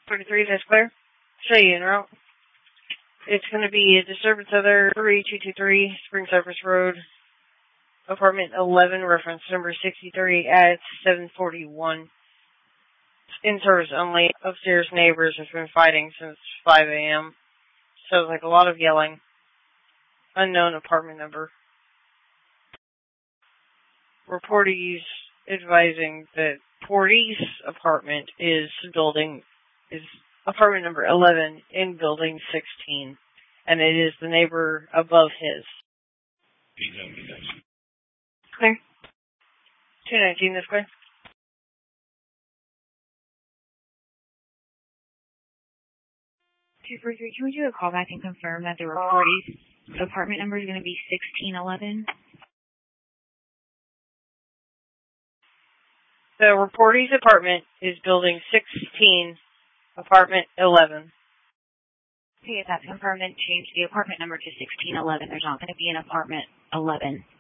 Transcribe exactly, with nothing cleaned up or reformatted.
forty-three, that's clear. Show you en route. It's going to be a disturbance other three two two three, Spring Cypress Road, apartment eleven, reference number sixty-three at seven forty-one. In service only. Upstairs neighbors have been fighting since five a.m. Sounds like a lot of yelling. Unknown apartment number. Reportees advising that Porty's apartment is building is apartment number eleven in building sixteen, and it is the neighbor above his. Clear. two nineteen, that's clear. two forty-three, can we do a call back and confirm that the reportee's apartment number is going to be sixteen eleven? The reportee's apartment is building sixteen, apartment eleven. Okay, if that's confirmed, then change the apartment number to sixteen eleven. There's not going to be an apartment eleven.